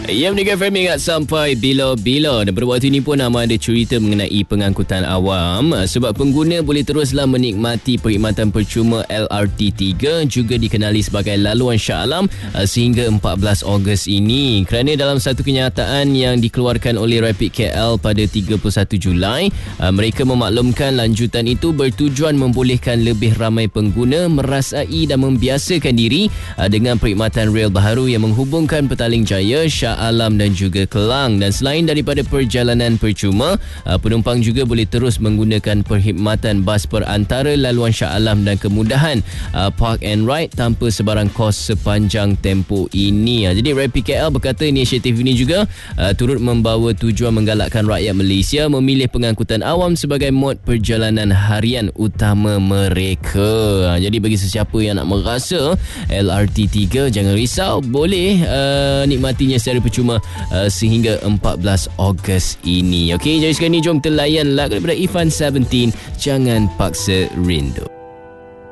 Ya, Mega FM ingat sampai bila-bila. Dan pada waktu ini pun Amar ada cerita mengenai pengangkutan awam. Sebab pengguna boleh teruslah menikmati perkhidmatan percuma LRT3, juga dikenali sebagai laluan Shah Alam, sehingga 14 Ogos ini. Kerana dalam satu kenyataan yang dikeluarkan oleh Rapid KL pada 31 Julai, mereka memaklumkan lanjutan itu bertujuan membolehkan lebih ramai pengguna merasai dan membiasakan diri dengan perkhidmatan rel baharu yang menghubungkan Petaling Jaya, Shah Alam dan juga Kelang. Dan selain daripada perjalanan percuma, penumpang juga boleh terus menggunakan perkhidmatan bas perantara laluan Shah Alam dan kemudahan park and ride tanpa sebarang kos sepanjang tempoh ini. Jadi Rapid KL berkata inisiatif ini juga turut membawa tujuan menggalakkan rakyat Malaysia memilih pengangkutan awam sebagai mod perjalanan harian utama mereka. Jadi bagi sesiapa yang nak merasa LRT3, jangan risau, boleh nikmatinya secara percuma sehingga 14 Ogos ini. Okey, jadi sekarang ni jom kita layan lagu daripada Ifan 17, Jangan Paksa Rindu.